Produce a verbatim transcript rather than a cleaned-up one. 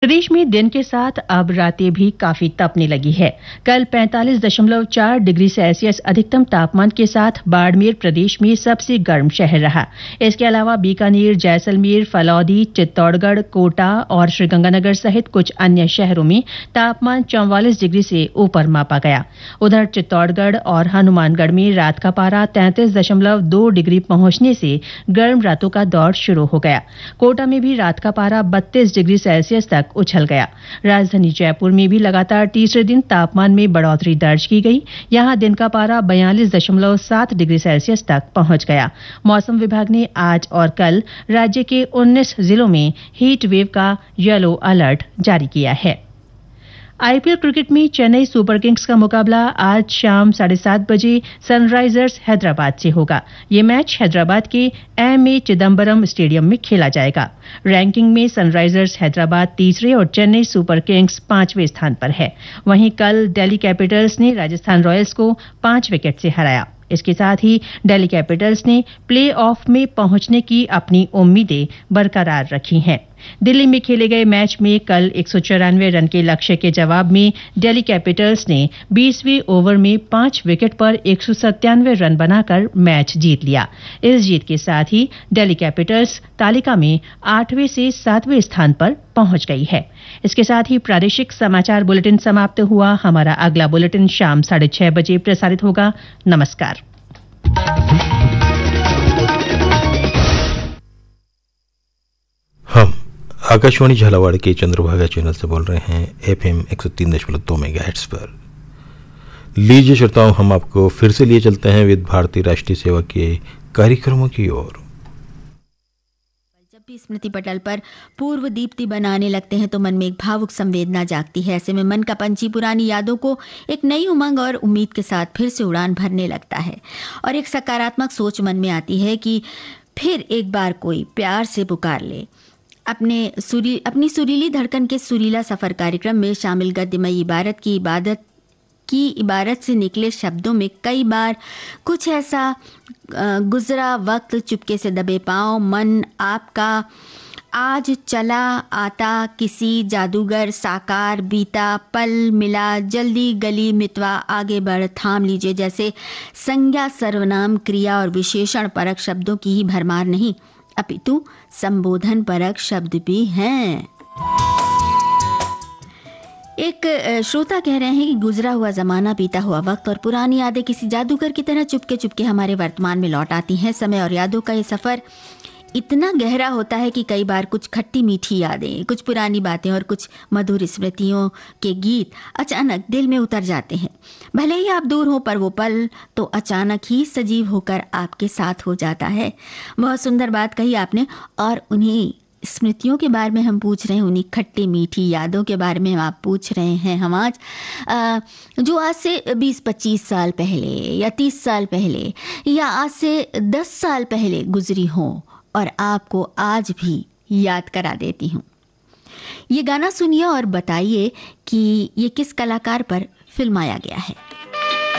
प्रदेश में दिन के साथ अब रातें भी काफी तपने लगी है। कल पैंतालीस दशमलव चार डिग्री सेल्सियस अधिकतम तापमान के साथ बाड़मेर प्रदेश में सबसे गर्म शहर रहा। इसके अलावा बीकानेर, जैसलमेर, फलौदी, चित्तौड़गढ़, कोटा और श्रीगंगानगर सहित कुछ अन्य शहरों में तापमान चौवालीस डिग्री से ऊपर मापा गया। उधर चित्तौड़गढ़ और हनुमानगढ़ में रात का पारा तैंतीस दशमलव दो डिग्री पहुंचने से गर्म रातों का दौर शुरू हो गया। कोटा में भी रात का पारा बत्तीस डिग्री सेल्सियस तक उछल गया। राजधानी जयपुर में भी लगातार तीसरे दिन तापमान में बढ़ोतरी दर्ज की गई। यहां दिन का पारा बयालीस दशमलव सात डिग्री सेल्सियस तक पहुंच गया। मौसम विभाग ने आज और कल राज्य के उन्नीस जिलों में हीट वेव का येलो अलर्ट जारी किया है। आईपीएल क्रिकेट में चेन्नई सुपर किंग्स का मुकाबला आज शाम साढ़े सात बजे सनराइजर्स हैदराबाद से होगा। ये मैच हैदराबाद के एम ए चिदम्बरम स्टेडियम में खेला जाएगा। रैंकिंग में सनराइजर्स हैदराबाद तीसरे और चेन्नई सुपर किंग्स पांचवें स्थान पर है। वहीं कल दिल्ली कैपिटल्स ने राजस्थान रॉयल्स को पांच विकेट से हराया। इसके साथ ही दिल्ली कैपिटल्स ने प्ले ऑफ में पहुंचने की अपनी उम्मीदें बरकरार रखी हैं। दिल्ली में खेले गए मैच में कल एक सौ चौरानवे रन के लक्ष्य के जवाब में दिल्ली कैपिटल्स ने बीसवें ओवर में पांच विकेट पर एक सौ सत्तानवे रन बनाकर मैच जीत लिया। इस जीत के साथ ही दिल्ली कैपिटल्स तालिका में आठवें से सातवें स्थान पर पहुंच गई है। इसके साथ ही प्रादेशिक समाचार बुलेटिन समाप्त हुआ। हमारा अगला बुलेटिन शाम साढ़े छह बजे प्रसारित होगा। नमस्कार। हम आकाशवाणी झालावाड़ के चंद्रभागा चैनल से बोल रहे हैं एफएम एक सौ तीन दशमलव दो मेगाहर्ट्ज पर। लीजिए श्रोताओं, हम आपको फिर से लिए चलते हैं विविध भारती राष्ट्रीय सेवा के कार्यक्रमों की ओर। जब भी स्मृति पटल पर पूर्व दीप्ति बनाने लगते हैं तो मन में एक भावुक संवेदना जागती है। ऐसे में मन का पंछी पुरानी यादों को एक नई उमंग और उम्मीद के साथ फिर से उड़ान भरने लगता है और एक सकारात्मक सोच मन में आती है कि फिर एक बार कोई प्यार से पुकार ले। अपने सुरी अपनी सुरीली धड़कन के सुरीला सफर कार्यक्रम में शामिल गद्यमयी इबारत की इबादत की इबारत से निकले शब्दों में कई बार कुछ ऐसा गुजरा वक्त, चुपके से दबे पांव, मन आपका आज चला आता, किसी जादूगर साकार, बीता पल मिला, जल्दी गली मितवा, आगे बढ़ थाम लीजिए जैसे संज्ञा, सर्वनाम, क्रिया और विशेषण परक शब्दों की ही भरमार नहीं अपितु संबोधन परक शब्द भी हैं। एक श्रोता कह रहे हैं कि गुजरा हुआ जमाना, बीता हुआ वक्त और पुरानी यादें किसी जादूगर की तरह चुपके चुपके हमारे वर्तमान में लौट आती हैं। समय और यादों का ये सफर इतना गहरा होता है कि कई बार कुछ खट्टी मीठी यादें, कुछ पुरानी बातें और कुछ मधुर स्मृतियों के गीत अचानक दिल में उतर जाते हैं। भले ही आप दूर हो पर वो पल तो अचानक ही सजीव होकर आपके साथ हो जाता है। बहुत सुंदर बात कही आपने। और उन्हीं स्मृतियों के बारे में हम पूछ रहे हैं, उन्हीं खट्टी मीठी यादों के बारे में आप पूछ रहे हैं हम आज, आ, जो आज से बीस पच्चीस साल पहले या तीस साल पहले या आज से दस साल पहले गुजरी हो और आपको आज भी याद करा देती हूँ। ये गाना सुनिए और बताइए कि ये किस कलाकार पर फिल्माया गया है।